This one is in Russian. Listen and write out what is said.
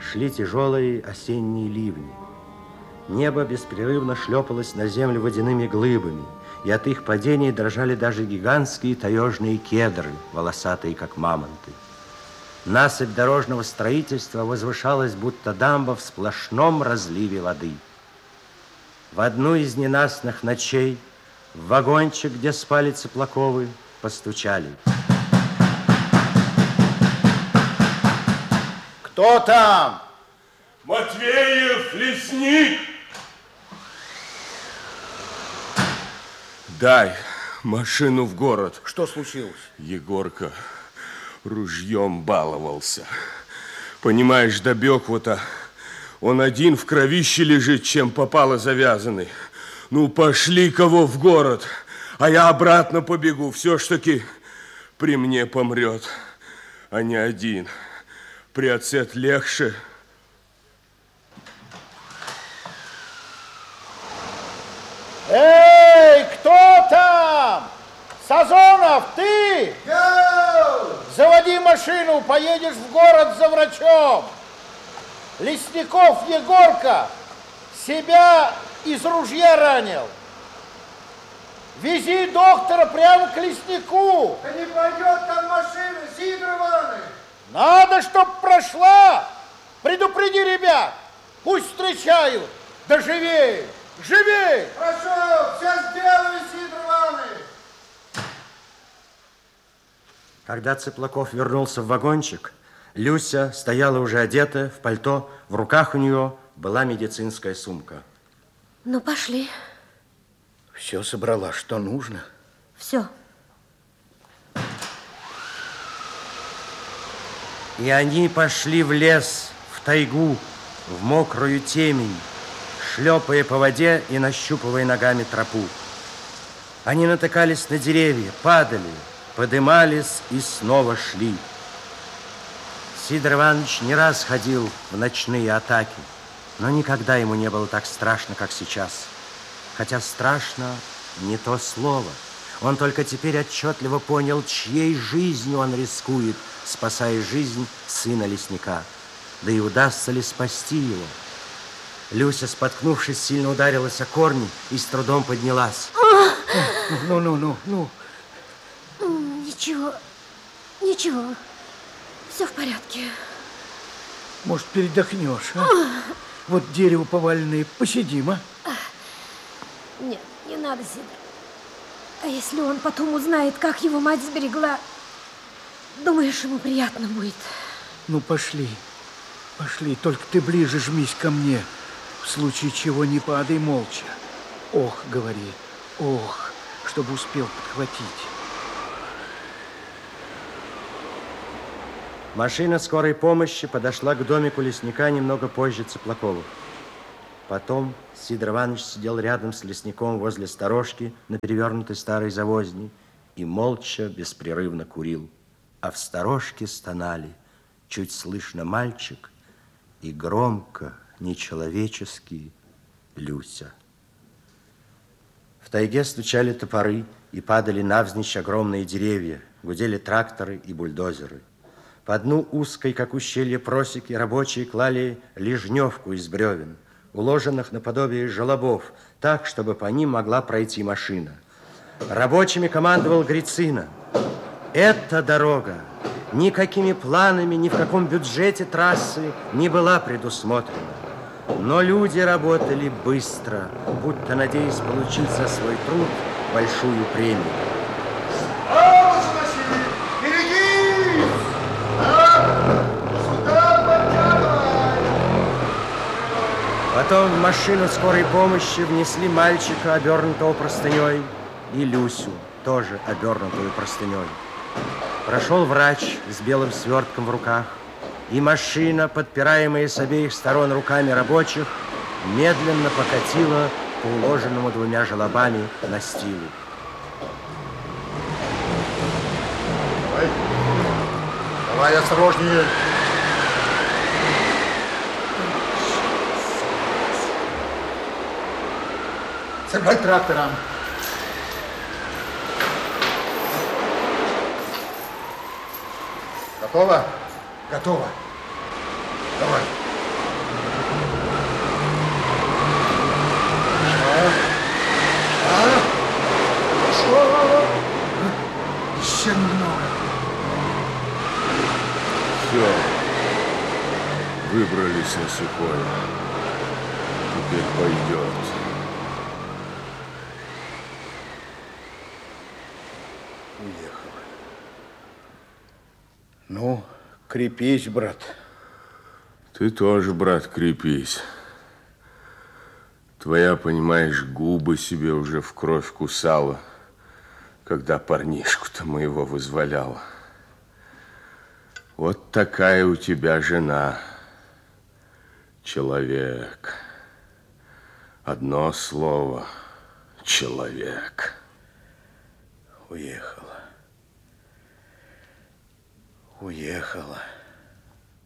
шли тяжелые осенние ливни. Небо беспрерывно шлепалось на землю водяными глыбами, и от их падения дрожали даже гигантские таежные кедры, волосатые, как мамонты. Насыпь дорожного строительства возвышалась, будто дамба в сплошном разливе воды. В одну из ненастных ночей в вагончик, где спали Цыплаковы, постучали. Кто там? Матвеев, лесник! Дай машину в город. Что случилось? Егорка ружьем баловался. Понимаешь, до Беквута он один в кровище лежит, чем попало завязанный. Ну, пошли кого в город, а я обратно побегу. Все ж таки при мне помрет, а не один. При отце легче. Эй, кто там? Сазонов, ты? Заводи машину, поедешь в город за врачом. Лесников Егорка себя из ружья ранил. Вези доктора прямо к леснику. Да не пойдет там машина, Сидор Иванович. Надо, чтоб прошла. Предупреди ребят, пусть встречают. Да живей, живей. Хорошо, все сделаю, Сидор Иванович. Когда Цыплаков вернулся в вагончик, Люся стояла уже одетая в пальто, в руках у нее была медицинская сумка. Ну, пошли. Все собрала, что нужно? Все. И они пошли в лес, в тайгу, в мокрую темень, шлепая по воде и нащупывая ногами тропу. Они натыкались на деревья, падали, подымались и снова шли. Сидор Иванович не раз ходил в ночные атаки, но никогда ему не было так страшно, как сейчас. Хотя страшно не то слово. Он только теперь отчетливо понял, чьей жизнью он рискует, спасая жизнь сына лесника. Да и удастся ли спасти его? Люся, споткнувшись, сильно ударилась о корни и с трудом поднялась. Ну. Ничего, ничего. Все в порядке. Может, передохнешь, а? Вот дерево поваленное, посидим, а? Нет, не надо, Сидор. А если он потом узнает, как его мать сберегла, думаешь, ему приятно будет? Ну, пошли, только ты ближе жмись ко мне. В случае чего не падай молча. Ох, говори, ох, чтобы успел подхватить. Машина скорой помощи подошла к домику лесника немного позже Цыплаковых. Потом Сидор Иванович сидел рядом с лесником возле сторожки на перевернутой старой завозни и молча, беспрерывно курил. А в сторожке стонали чуть слышно мальчик и громко, нечеловечески Люся. В тайге стучали топоры и падали навзничь огромные деревья, гудели тракторы и бульдозеры. По дну узкой, как ущелье просеки, рабочие клали лежневку из бревен, уложенных наподобие желобов, так, чтобы по ним могла пройти машина. Рабочими командовал Грицина. Эта дорога никакими планами, ни в каком бюджете трассы не была предусмотрена. Но люди работали быстро, будто надеясь получить за свой труд большую премию. Потом в машину скорой помощи внесли мальчика, обернутого простыней, и Люсю, тоже обернутую простыней. Прошел врач с белым свертком в руках, и машина, подпираемая с обеих сторон руками рабочих, медленно покатила по уложенному двумя желобами настилу. Давай осторожнее. Цеплять трактором. Готово? Готово. Давай. Все. Выбрались на сухое. Теперь пойдет. Уехал. Ну, крепись, брат. Ты тоже, брат, крепись. Твоя, понимаешь, губы себе уже в кровь кусала, когда парнишку-то моего вызволяла. Вот такая у тебя жена. Человек. Одно слово. Человек. Уехала. Уехала.